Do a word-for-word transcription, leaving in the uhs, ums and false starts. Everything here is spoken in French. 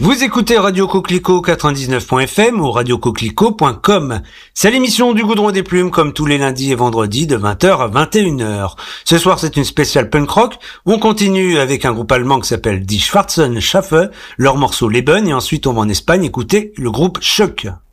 Vous écoutez Radio Coquelicot quatre-vingt-dix-neuf point f m ou radio coquelicot point com. C'est l'émission du Goudron des Plumes comme tous les lundis et vendredis de vingt heures à vingt et une heures. Ce soir, c'est une spéciale punk rock. On continue avec un groupe allemand qui s'appelle Die Schwarzen Schafe, leur morceau Leben, et ensuite on va en Espagne écouter le groupe Choc.